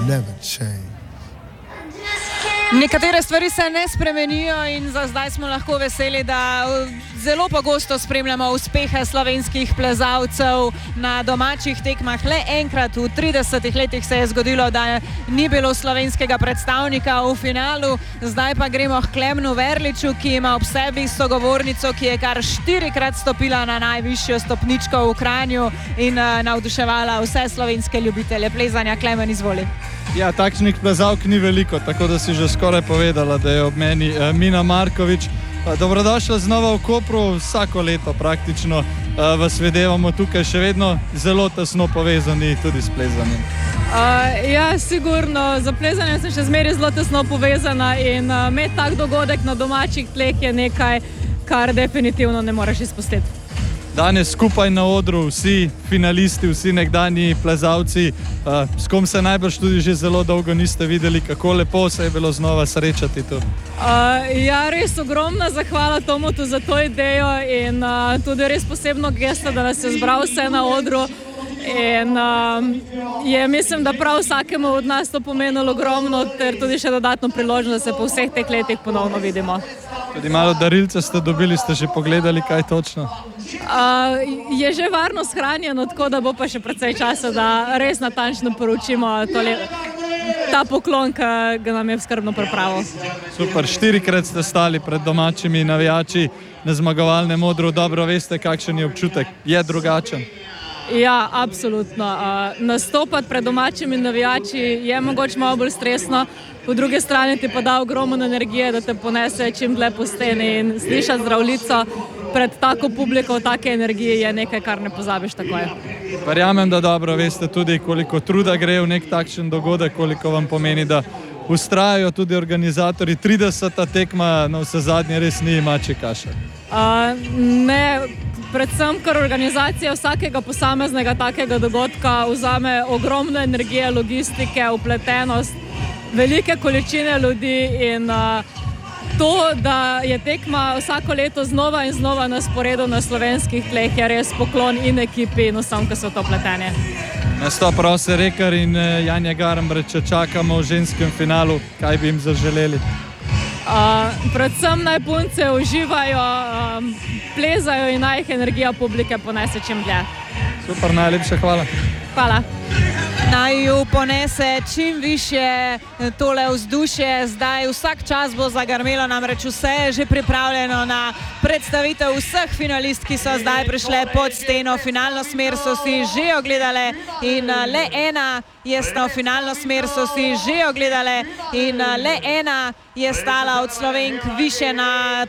never change. Nekatere stvari se ne spremenijo in za zdaj smo lahko veseli, da zelo pogosto spremljamo uspehe slovenskih plezalcev na domačih tekmah. Le enkrat v 30 letih se je zgodilo, da ni bilo slovenskega predstavnika v finalu. Zdaj pa gremo k Klemnu Verliču, ki ima ob sebi sogovornico, ki je kar 4-krat stopila na najvišjo stopničko v Kranju in navduševala vse slovenske ljubitelje plezanja. Klemen, izvoli. Ja, takšnih plezalk ni veliko, tako da si že skoraj povedala, da je ob meni Mina Markovič. Dobrodošla znova v Kopru, vsako leto praktično vas videvamo tukaj še vedno zelo tesno povezani tudi s plezanjem. Ja, sigurno, za plezanje sem še zmeraj zelo tesno povezana in imeti tak dogodek na domačih tleh je nekaj, kar definitivno ne moreš izpustiti. Danes skupaj na odru vsi finalisti, vsi nekdanji plezalci, s kom se najbrž tudi že zelo dolgo niste videli, kako lepo se je bilo znova srečati tu. Ja, res ogromna zahvala Tomotu za to idejo in tudi res posebno gesto, da nas je zbral vse na odru. In mislim, da prav vsakemu od nas to pomenilo ogromno, ter tudi še dodatno priložnost, da se po vseh teh letih ponovno vidimo. Tudi malo darilce ste dobili, ste že pogledali, kaj točno? Je že varno shranjeno, tako da bo pa še precej časa, da res natančno poročimo ta poklon, ki ga nam je skrbno pripravil. Super, 4-krat ste stali pred domačimi navijači na zmagovalnem odru. Dobro veste, kakšen je občutek. Je drugačen? Ja, absolutno. Nastopati pred domačimi navijači je mogoče malo bolj stresno, po drugi strani ti pa da ogromno energije, da te ponese čim dlje po steni in slišati Zdravljico pred tako publiko, take energije je nekaj, kar ne pozabiš takoj. Verjamem, da dobro veste tudi, koliko truda gre v nek takšen dogodek, koliko vam pomeni, da vztrajajo tudi organizatorji. 30. tekma na vse zadnje res ni mačji kašelj. Ne, predvsem, ker organizacija vsakega posameznega takega dogodka vzame ogromno energije, logistike, vpletenost, velike količine ljudi in to, da je tekma vsako leto znova in znova na sporedu na slovenskih tleh, je res poklon in ekipi in vsem, ki so to vpleteni. Nastop Rose Rekar in Janje Garnbret, če čakamo v ženskem finalu, kaj bi jim zaželeli? Predvsem naj punce uživajo, plezajo in naj jih energija publike ponese čim dlje. Super, najlepša hvala. Hvala. Naj ju ponese čim više tole vzdušje. Zdaj vsak čas bo zagrmelo, namreč vse je že pripravljeno na predstavitev vseh finalist, ki so zdaj prišle pod steno. Finalno smer so si že ogledale in le ena je stala, finalno smer so si že ogledale in le ena je stala od Slovenk više na